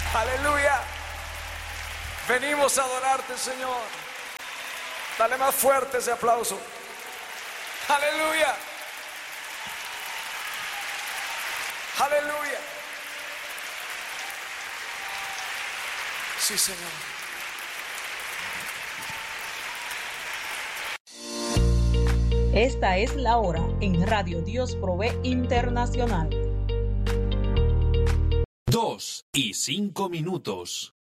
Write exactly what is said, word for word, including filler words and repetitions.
Aleluya. Venimos a adorarte, Señor. Dale más fuerte ese aplauso. Aleluya. Aleluya. Sí, Señor. Esta es la hora en Radio Dios Provee Internacional. Dos y cinco minutos.